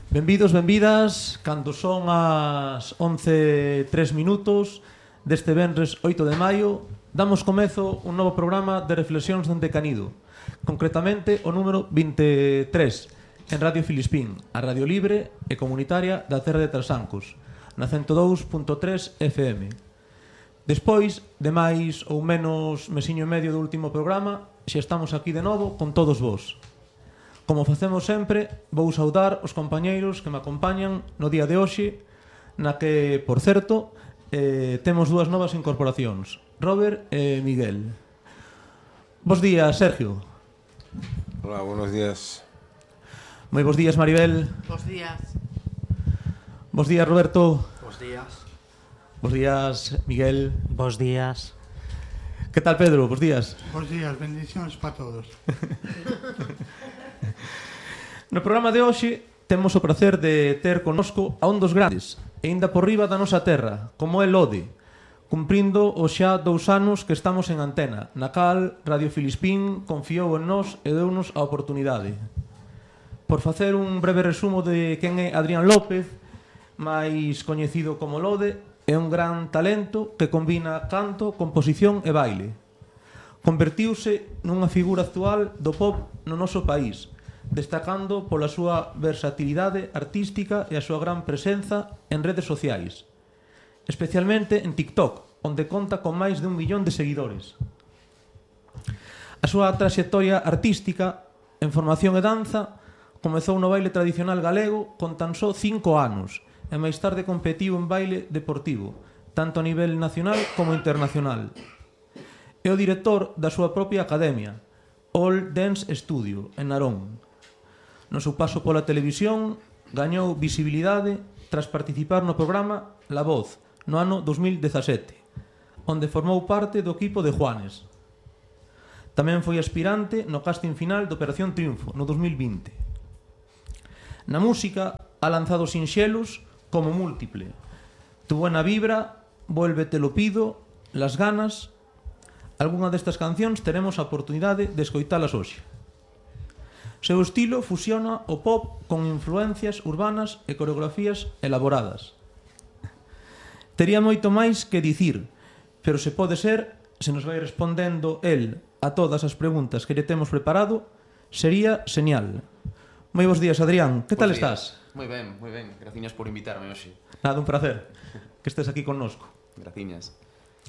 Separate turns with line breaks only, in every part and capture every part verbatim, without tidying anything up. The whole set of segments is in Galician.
Benvidos, benvidas, cando son as once e tres minutos deste venres oito de maio, damos comezo un novo programa de reflexións dende Canido, concretamente o número vinte e tres, en Radio Filispín, a radio libre e comunitaria da Terra de Trasancos, na cento dous punto tres F M. Despois de máis ou menos mesiño e medio do último programa, xa estamos aquí de novo con todos vós. Como facemos sempre, vou saudar os compañeiros que me acompañan no día de hoxe, na que, por certo, eh, temos dúas novas incorporacións, Robert e Miguel. Bos días, Sergio.
Hola, buenos días.
Moi bos días, Maribel.
Bos días.
Bos días, Roberto.
Bos días.
Bos días, Miguel.
Bos días.
Que tal, Pedro? Bos días.
Bos días, bendicións para todos.
No programa de hoxe temos o prazer de ter connosco a un dos grandes, e ainda por riba da nosa terra, como é Lode, cumprindo os xa dous anos que estamos en antena, na cal Radio Filispín confiou en nós e deunos a oportunidade. Por facer un breve resumo de quen é Adrián López, máis coñecido como Lode, é un gran talento que combina canto, composición e baile. Convertiuse nunha figura actual do pop no noso país, destacando pola súa versatilidade artística e a súa gran presenza en redes sociais, especialmente en TikTok, onde conta con máis de un millón de seguidores. A súa traxectoria artística en formación e danza comezou no baile tradicional galego con tan só cinco anos e máis tarde competiu en baile deportivo, tanto a nivel nacional como internacional. É o director da súa propia academia, All Dance Studio, en Narón. No seu paso pola televisión, gañou visibilidade tras participar no programa La Voz, no ano dos mil dezasete, onde formou parte do equipo de Juanes. Tamén foi aspirante no casting final de Operación Triunfo, no dos mil vinte. Na música, ha lanzado sinxelos como Múltiple, Tu buena vibra, Vuélvete lo pido, Las ganas. Algunha destas cancións teremos a oportunidade de escoitalas hoxe. Seu estilo fusiona o pop con influencias urbanas e coreografías elaboradas. Tería moito máis que dicir, pero se pode ser, se nos vai respondendo el a todas as preguntas que lle temos preparado, sería señal. Moi bons días, Adrián. Que tal estás?
Moi ben, moi ben. Graciñas por invitarme hoxe.
Nada, un placer que estés aquí connosco.
Graciñas.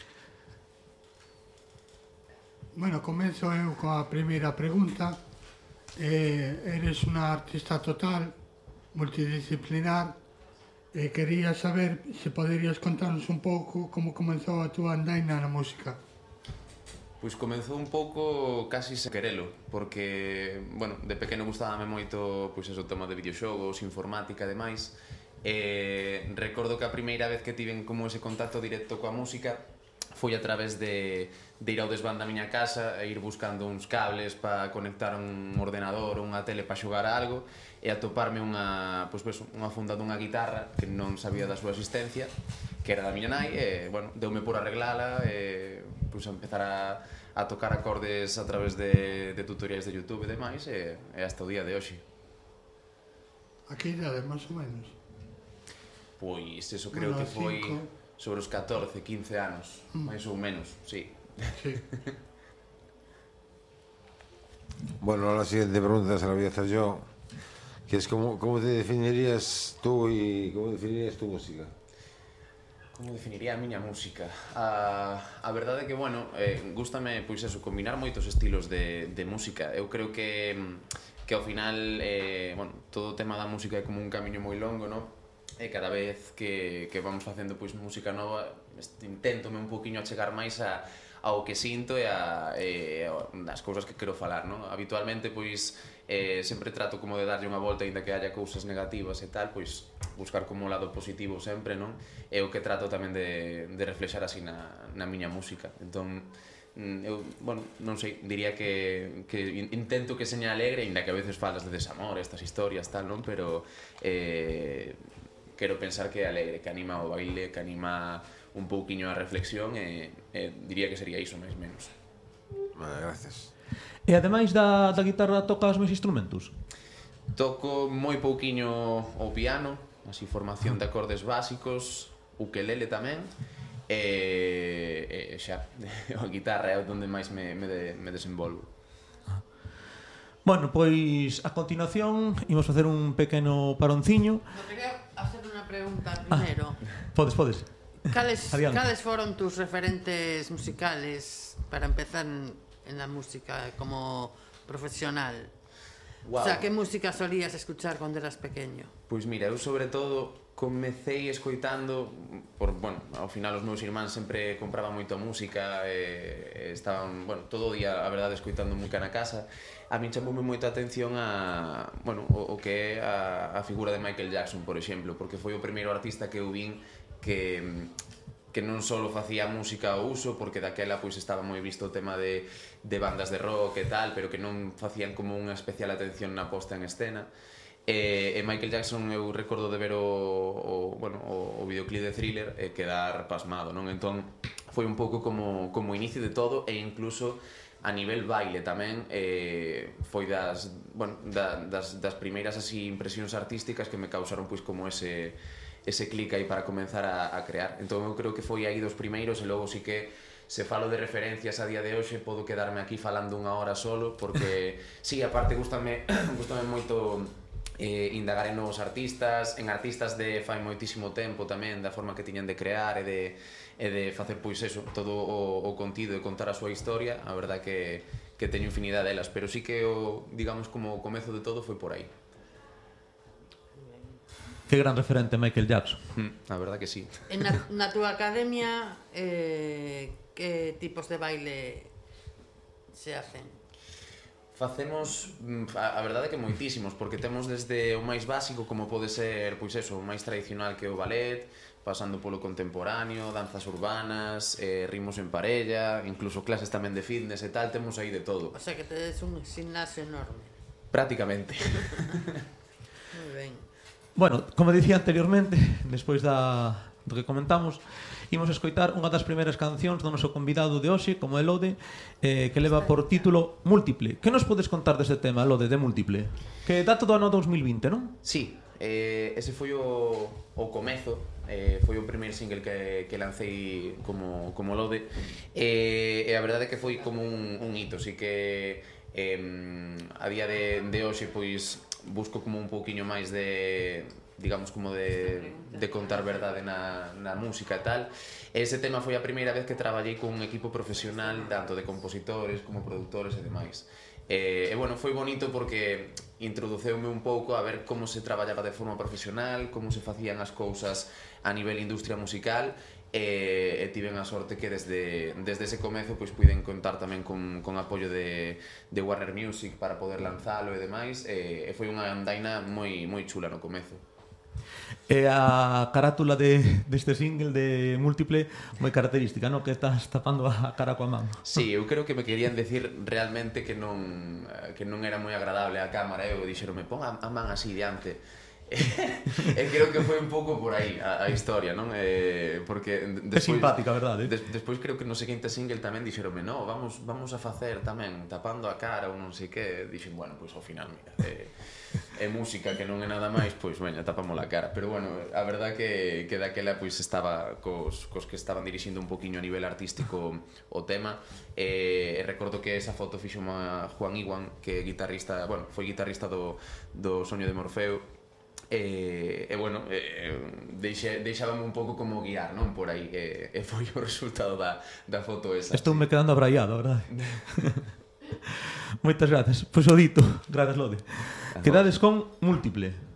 Bueno, comenzo eu coa primeira pregunta. Eh, eres unha artista total, multidisciplinar, e quería saber se poderías contarnos un pouco como comenzou a túa andaina na música.
Pois comezou un pouco casi sen querelo, porque, bueno, de pequeno gustábame moito pois eso, tema de videoxogos, informática e demais, e recordo que a primeira vez que tiven como ese contacto directo coa música foi a través de, de ir ao desván da miña casa e ir buscando uns cables para conectar un ordenador ou unha tele para xogar a algo e atoparme unha, pois, pois, unha funda dunha guitarra que non sabía da súa existencia, que era da miña nai, e, bueno, deume por arreglala e pois, a empezar a, a tocar acordes a través de, de tutoriais de YouTube e demais, e, e hasta o día de hoxe.
A que idade, máis ou menos?
Pois, eso creo bueno, que foi cinco... sobre os catorce, quince anos, mm. máis ou menos, sí.
Sí.
Bueno, la siguiente pregunta se la voy a hacer yo, que es cómo, cómo te definirías tú y cómo definirías tu música.
Como definiría a miña música? A, a verdade é que, bueno, eh, gústame, pois eso, combinar moitos estilos de, de música. Eu creo que, que ao final, eh, bueno, todo o tema da música é como un camiño moi longo, non? E cada vez que, que vamos facendo pois música nova, inténtome un poquinho achegar máis a, ao que sinto e a, e as cousas que quero falar, non? Habitualmente, pois, eh, sempre trato como de darlle unha volta, ainda que haya cousas negativas e tal, pois, buscar como o lado positivo sempre, non? É o que trato tamén de, de reflexar así na, na miña música. Entón, eu, bueno, non sei, diría que, que intento que seña alegre, ainda que a veces falas de desamor, estas historias, tal, non? Pero, eh, quero pensar que é alegre, que anima o baile, que anima un pouquiño a reflexión e, e diría que sería iso máis menos.
Vale, gracias.
E ademais da, da guitarra tocas máis instrumentos?
Toco moi pouquiño o piano, así formación de acordes básicos, ukelele tamén, e, e xa, a guitarra é onde máis me, me, de, me desenvolvo.
Bueno, pois a continuación imos facer un pequeno paronciño.
No, quería hacer unha pregunta primeiro.
Ah, podes, podes.
Cales,
Adiante.
cales foron tus referentes musicales para empezar en, en la música como profesional?
Wow.
O sea, que música solías escuchar cando eras pequeño?
Pois mira, eu sobre todo comecei escoitando por, bueno, ao final os meus irmáns sempre compraban moita música e, e estaban, bueno, todo o día, a verdade, escoitando música na casa. A min chamoume moita atención a, bueno, o, o que é a, a figura de Michael Jackson, por exemplo, porque foi o primeiro artista que eu vin que que non só facía música ao uso, porque daquela pois estaba moi visto o tema de, de bandas de rock e tal, pero que non facían como unha especial atención na posta en escena. E, e Michael Jackson eu recordo de ver o, o, bueno, o, o videoclip de Thriller e quedar pasmado, non? Entón foi un pouco como, como inicio de todo, e incluso a nivel baile tamén eh, foi das, bueno, da, das, das primeiras así impresións artísticas que me causaron pois como ese ese clic aí para comenzar a, a crear. Entón eu creo que foi aí dos primeiros, e logo sí que se falo de referencias a día de hoxe podo quedarme aquí falando unha hora solo, porque sí, aparte gustame, gustame moito eh, indagar en novos artistas, en artistas de fai moitísimo tempo tamén, da forma que tiñan de crear e de, e de facer pois eso, todo o, o contido e contar a súa historia. A verdad que, que teño infinidade delas, pero sí que o, digamos, como o comezo de todo foi por aí.
Que gran referente Michael Jackson.
Mm, a verdad que sí.
En na, na túa academia, eh, que tipos de baile se hacen?
Facemos, a, a verdade que moitísimos, porque temos desde o máis básico, como pode ser, pois eso, o máis tradicional que é o ballet, pasando polo contemporáneo, danzas urbanas, eh, ritmos en parella, incluso clases tamén de fitness e tal, temos aí de todo.
O sea, que tedes un gimnasio enorme.
Prácticamente.
Moi ben.
Bueno, como dicía anteriormente, despois da, do que comentamos, imos escoitar unha das primeiras cancións do noso convidado de hoxe, como é Lode, eh, que leva por título Múltiple. Que nos podes contar deste tema, Lode, de Múltiple? Que data do ano dos mil vinte, non?
Sí, eh, ese foi o, o comezo, eh, foi o primeiro single que, que lancei como, como Lode, eh, e a verdade é que foi como un, un hito, así que eh, a día de, de hoxe, pois, busco como un pouquiño máis de, digamos, como de, de contar verdade na, na música e tal. Ese tema foi a primeira vez que traballei con un equipo profesional, tanto de compositores como productores e demais. E, e bueno, foi bonito porque introduceume un pouco a ver como se traballaba de forma profesional, como se facían as cousas a nivel industria musical, e, e tiven a sorte que desde, desde ese comezo pois puiden contar tamén con, con apoio de, de Warner Music para poder lanzalo e demais, e, e foi unha andaina moi, moi chula no comezo.
E a carátula de, deste single de Múltiple moi característica, non? Que estás tapando a cara coa man.
Sí, eu creo que me querían decir realmente que non, que non era moi agradable a cámara, eu dixeronme, pon a, a man así diante. E creo que foi un pouco por aí a, a historia, non? Eh, porque
É
despois,
simpática, verdade?
Des, despois creo que no seguinte single tamén dixeronme, no, vamos, vamos a facer tamén tapando a cara ou non sei que. Dixen, bueno, pois ao final, mira, é, é música que non é nada máis, pois veña, tapamos a cara. Pero bueno, a verdad que, que daquela pois estaba cos, cos que estaban dirixindo un poquinho a nivel artístico o tema, e, e recordo que esa foto fixo a Juan Iwan, que é guitarrista, bueno, foi guitarrista do, do Soño de Morfeo. E, e bueno, e, deixe, deixábame un pouco como guiar, non? Por aí, e, e foi o resultado da, da foto esa.
Estou me quedando abraiado, verdade? Moitas grazas. Pois o dito, grazas, Lode. Quedades con Múltiple.